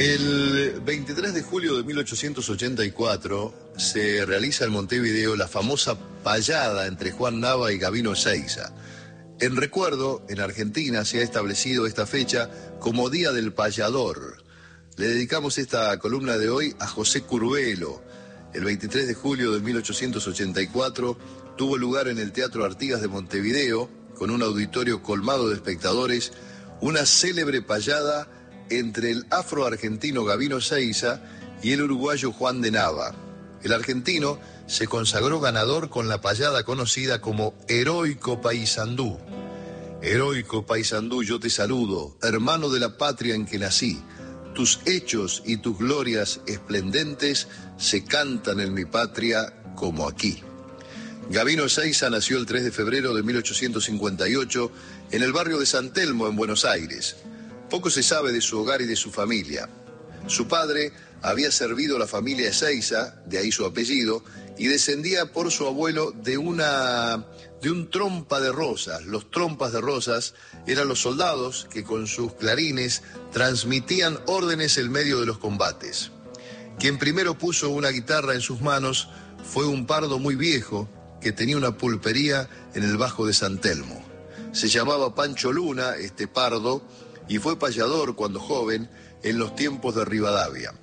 El 23 de julio de 1884 se realiza en Montevideo la famosa payada entre Juan Nava y Gabino Ezeiza. En recuerdo, en Argentina se ha establecido esta fecha como Día del Payador. Le dedicamos esta columna de hoy a José Curbelo. El 23 de julio de 1884 tuvo lugar en el Teatro Artigas de Montevideo, con un auditorio colmado de espectadores, una célebre payada entre el afroargentino Gabino Ezeiza y el uruguayo Juan de Nava. El argentino se consagró ganador con la payada conocida como Heroico Paysandú. Heroico Paysandú, yo te saludo, hermano de la patria en que nací. Tus hechos y tus glorias esplendentes se cantan en mi patria como aquí. Gabino Ezeiza nació el 3 de febrero de 1858 en el barrio de San Telmo, en Buenos Aires. Poco se sabe de su hogar y de su familia. Su padre había servido a la familia Ezeiza, de ahí su apellido, y descendía por su abuelo de un trompa de rosas. Los trompas de rosas eran los soldados que con sus clarines transmitían órdenes en medio de los combates. Quien primero puso una guitarra en sus manos fue un pardo muy viejo que tenía una pulpería en el Bajo de San Telmo. Se llamaba Pancho Luna, este pardo, y fue payador cuando joven en los tiempos de Rivadavia.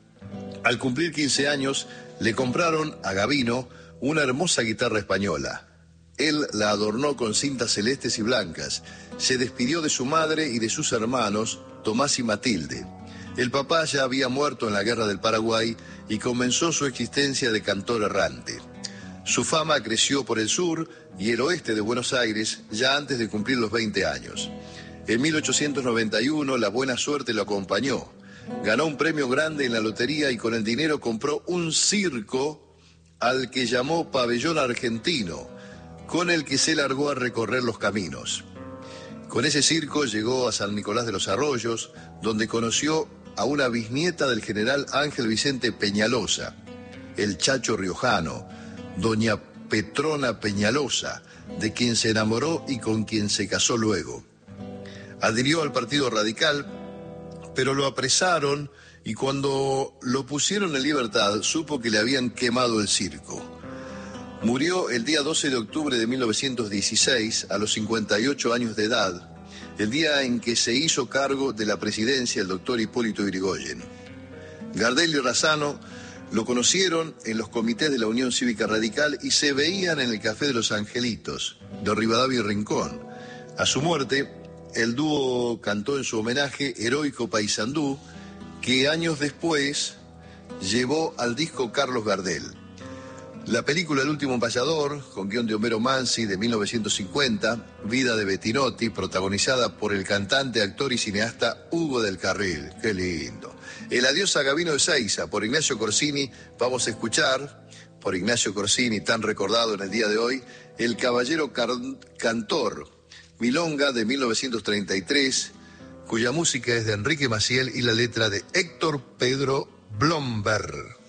Al cumplir 15 años, le compraron a Gabino una hermosa guitarra española. Él la adornó con cintas celestes y blancas. Se despidió de su madre y de sus hermanos, Tomás y Matilde. El papá ya había muerto en la Guerra del Paraguay y comenzó su existencia de cantor errante. Su fama creció por el sur y el oeste de Buenos Aires ya antes de cumplir los 20 años. En 1891 la buena suerte lo acompañó. Ganó un premio grande en la lotería y con el dinero compró un circo al que llamó Pabellón Argentino, con el que se largó a recorrer los caminos. Con ese circo llegó a San Nicolás de los Arroyos, donde conoció a una bisnieta del general Ángel Vicente Peñalosa, el Chacho Riojano, doña Petrona Peñalosa, de quien se enamoró y con quien se casó luego. Adhirió al Partido Radical, pero lo apresaron y cuando lo pusieron en libertad supo que le habían quemado el circo. Murió el día 12 de octubre de 1916 a los 58 años de edad, el día en que se hizo cargo de la presidencia el doctor Hipólito Yrigoyen. Gardel y Razzano lo conocieron en los comités de la Unión Cívica Radical y se veían en el Café de los Angelitos, de Rivadavia y Rincón. A su muerte, el dúo cantó en su homenaje Heroico Paysandú, que años después llevó al disco Carlos Gardel. La película El último payador, con guión de Homero Mansi de 1950, Vida de Bettinotti, protagonizada por el cantante, actor y cineasta Hugo del Carril. ¡Qué lindo! El adiós a Gabino Ezeiza, por Ignacio Corsini. Vamos a escuchar, por Ignacio Corsini, tan recordado en el día de hoy, El Caballero Cantor, Milonga de 1933, cuya música es de Enrique Maciel y la letra de Héctor Pedro Blomberg.